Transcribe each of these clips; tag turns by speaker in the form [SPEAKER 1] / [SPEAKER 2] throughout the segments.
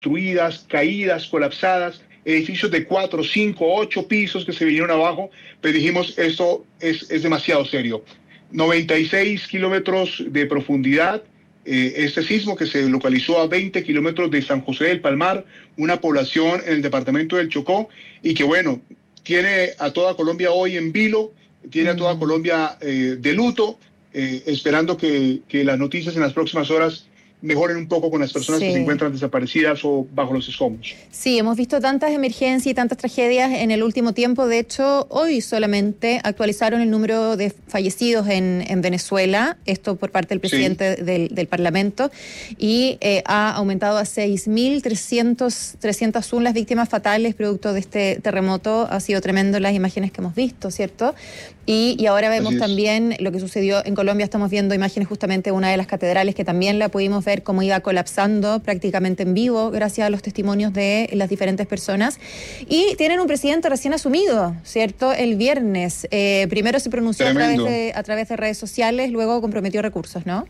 [SPEAKER 1] destruidas, caídas, colapsadas, edificios de 4, 5, 8 pisos que se vinieron abajo, pero dijimos, esto es demasiado serio. 96 kilómetros de profundidad, este sismo que se localizó a 20 kilómetros de San José del Palmar, una población en el departamento del Chocó, y que bueno, tiene a toda Colombia hoy en vilo, tiene a toda Colombia de luto, esperando que las noticias en las próximas horas mejoren un poco con las personas que se encuentran desaparecidas o bajo los escombros.
[SPEAKER 2] Sí, hemos visto tantas emergencias y tantas tragedias en el último tiempo. De hecho, hoy solamente actualizaron el número de fallecidos en Venezuela, esto por parte del presidente del Parlamento, y ha aumentado a 6.301 las víctimas fatales producto de este terremoto. Ha sido tremendo las imágenes que hemos visto, ¿cierto? Y ahora vemos también lo que sucedió en Colombia. Estamos viendo imágenes justamente de una de las catedrales que también la pudimos ver cómo iba colapsando prácticamente en vivo gracias a los testimonios de las diferentes personas. Y tienen un presidente recién asumido, ¿cierto? El viernes. Primero se pronunció a través de redes sociales, luego comprometió recursos, ¿no?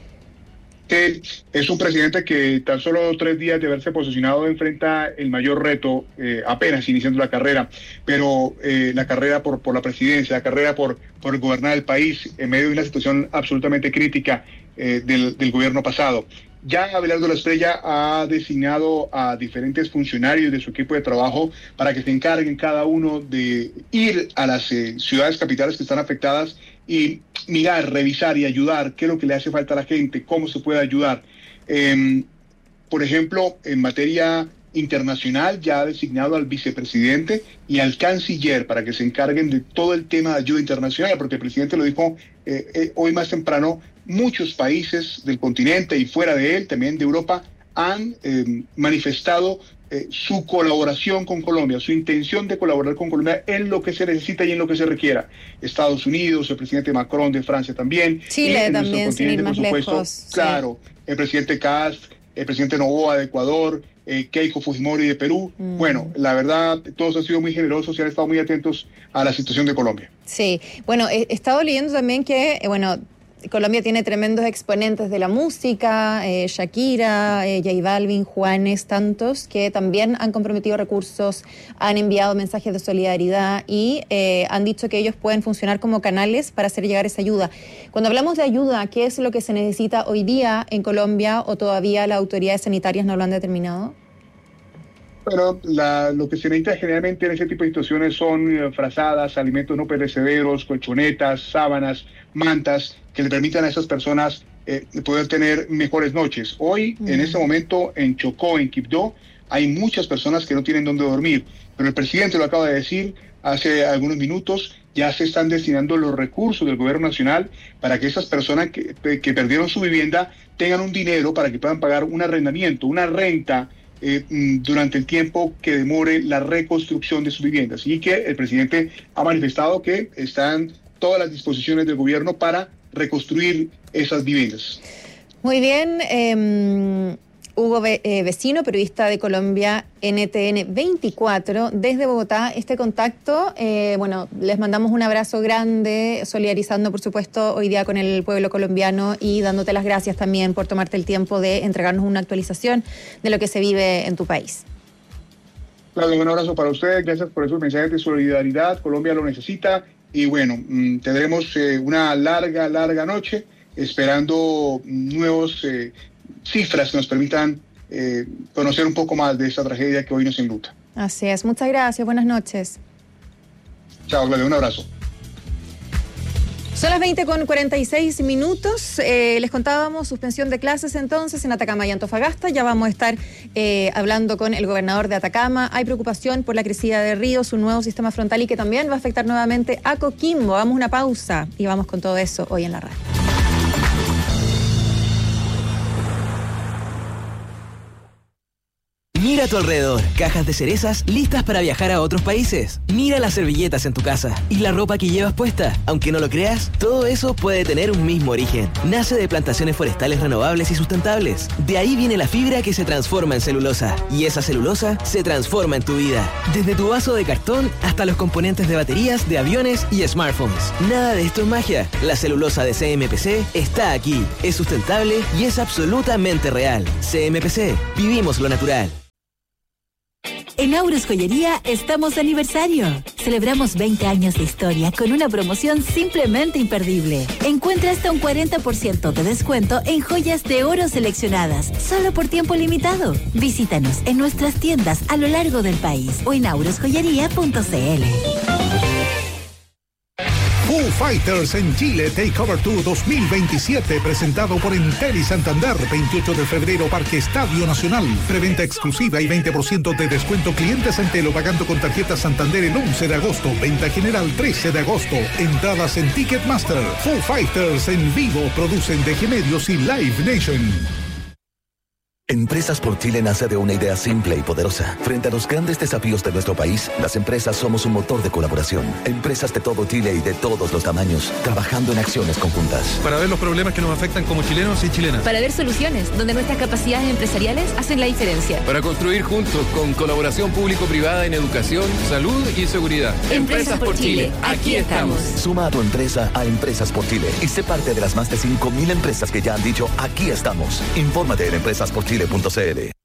[SPEAKER 1] Es un presidente que tan solo 3 días de haberse posicionado enfrenta el mayor reto, apenas iniciando la carrera, pero la carrera por la presidencia, la carrera por gobernar el país en medio de una situación absolutamente crítica del gobierno pasado. Ya Abelardo La Espriella ha designado a diferentes funcionarios de su equipo de trabajo para que se encarguen cada uno de ir a las ciudades capitales que están afectadas y mirar, revisar y ayudar qué es lo que le hace falta a la gente, cómo se puede ayudar. Por ejemplo, en materia internacional ya ha designado al vicepresidente y al canciller para que se encarguen de todo el tema de ayuda internacional, porque el presidente lo dijo hoy más temprano, muchos países del continente y fuera de él, también de Europa, han manifestado su colaboración con Colombia, su intención de colaborar con Colombia en lo que se necesita y en lo que se requiera. Estados Unidos, el presidente Macron de Francia también.
[SPEAKER 2] Chile también, sin ir más lejos.
[SPEAKER 1] Claro, el presidente Kast, el presidente Noboa de Ecuador, Keiko Fujimori de Perú. Bueno, la verdad, todos han sido muy generosos y han estado muy atentos a la situación de Colombia.
[SPEAKER 2] Sí, bueno, he estado leyendo también que, Colombia tiene tremendos exponentes de la música, Shakira, J Balvin, Juanes, tantos, que también han comprometido recursos, han enviado mensajes de solidaridad y han dicho que ellos pueden funcionar como canales para hacer llegar esa ayuda. Cuando hablamos de ayuda, ¿qué es lo que se necesita hoy día en Colombia o todavía las autoridades sanitarias no lo han determinado?
[SPEAKER 1] Bueno, lo que se necesita generalmente en ese tipo de situaciones son frazadas, alimentos no perecederos, colchonetas, sábanas, mantas, que le permitan a esas personas poder tener mejores noches. Hoy, en este momento, en Chocó, en Quibdó, hay muchas personas que no tienen dónde dormir, pero el presidente lo acaba de decir hace algunos minutos, ya se están destinando los recursos del gobierno nacional para que esas personas que perdieron su vivienda tengan un dinero para que puedan pagar un arrendamiento, una renta, durante el tiempo que demore la reconstrucción de sus viviendas. Y que el presidente ha manifestado que están todas las disposiciones del gobierno para reconstruir esas viviendas.
[SPEAKER 2] Muy bien, Hugo Vecino, periodista de Colombia, NTN 24, desde Bogotá, este contacto. Les mandamos un abrazo grande, solidarizando, por supuesto, hoy día con el pueblo colombiano y dándote las gracias también por tomarte el tiempo de entregarnos una actualización de lo que se vive en tu país.
[SPEAKER 1] Claro, un abrazo para ustedes, gracias por esos mensajes de solidaridad, Colombia lo necesita y bueno, tendremos una larga noche esperando nuevos cifras que nos permitan conocer un poco más de esta tragedia que hoy nos enluta.
[SPEAKER 2] Así es, muchas gracias, buenas noches.
[SPEAKER 1] Chao, Claudia, un abrazo.
[SPEAKER 2] Son las 20:46. Les contábamos suspensión de clases entonces en Atacama y Antofagasta. Ya vamos a estar hablando con el gobernador de Atacama. Hay preocupación por la crecida de ríos, un nuevo sistema frontal y que también va a afectar nuevamente a Coquimbo. Hagamos una pausa y vamos con todo eso hoy en la radio.
[SPEAKER 3] Mira a tu alrededor, cajas de cerezas listas para viajar a otros países. Mira las servilletas en tu casa y la ropa que llevas puesta. Aunque no lo creas, todo eso puede tener un mismo origen. Nace de plantaciones forestales renovables y sustentables. De ahí viene la fibra que se transforma en celulosa. Y esa celulosa se transforma en tu vida. Desde tu vaso de cartón hasta los componentes de baterías, de aviones y smartphones. Nada de esto es magia. La celulosa de CMPC está aquí. Es sustentable y es absolutamente real. CMPC. Vivimos lo natural.
[SPEAKER 4] En Aurus Joyería estamos de aniversario. Celebramos 20 años de historia con una promoción simplemente imperdible. Encuentra hasta un 40% de descuento en joyas de oro seleccionadas, solo por tiempo limitado. Visítanos en nuestras tiendas a lo largo del país o en aurusjoyería.cl.
[SPEAKER 5] Foo Fighters en Chile Takeover Tour 2027, presentado por Entel y Santander, 28 de febrero, Parque Estadio Nacional. Preventa exclusiva y 20% de descuento clientes Entel o pagando con tarjeta Santander el 11 de agosto. Venta general 13 de agosto. Entradas en Ticketmaster. Foo Fighters en vivo, producen DG Medios y Live Nation.
[SPEAKER 6] Empresas por Chile nace de una idea simple y poderosa. Frente a los grandes desafíos de nuestro país, las empresas somos un motor de colaboración. Empresas de todo Chile y de todos los tamaños, trabajando en acciones conjuntas.
[SPEAKER 7] Para ver los problemas que nos afectan como chilenos y chilenas.
[SPEAKER 8] Para ver soluciones donde nuestras capacidades empresariales hacen la diferencia.
[SPEAKER 9] Para construir juntos con colaboración público-privada en educación, salud y seguridad.
[SPEAKER 8] Empresas por Chile, aquí estamos.
[SPEAKER 6] Suma a tu empresa a Empresas por Chile y sé parte de las más de 5.000 empresas que ya han dicho aquí estamos. Infórmate en empresasporchile.cl.